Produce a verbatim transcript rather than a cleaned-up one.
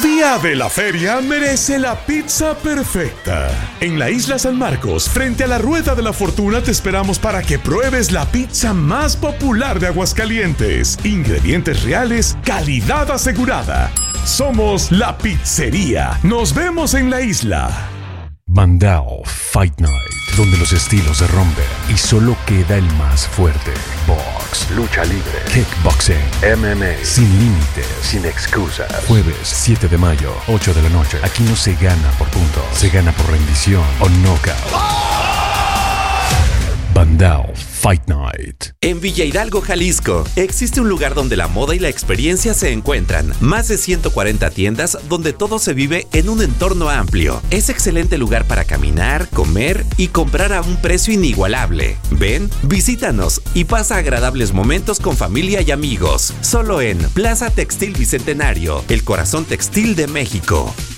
día de la feria merece la pizza perfecta. En la Isla San Marcos, frente a la Rueda de la Fortuna, te esperamos para que pruebes la pizza más popular de Aguascalientes. Ingredientes reales, calidad asegurada. Somos La Pizzería. Nos vemos en la isla. Bandao Fight Night, donde los estilos se rompen y solo queda el más fuerte. Box, lucha libre, kickboxing, M M A, sin límites, sin excusas. Jueves siete de mayo, ocho de la noche. Aquí no se gana por puntos, se gana por rendición o knockout. Bandao Fight Night. En Villa Hidalgo, Jalisco, existe un lugar donde la moda y la experiencia se encuentran. Más de ciento cuarenta tiendas donde todo se vive en un entorno amplio. Es excelente lugar para caminar, comer y comprar a un precio inigualable. Ven, visítanos y pasa agradables momentos con familia y amigos. Solo en Plaza Textil Bicentenario, el corazón textil de México.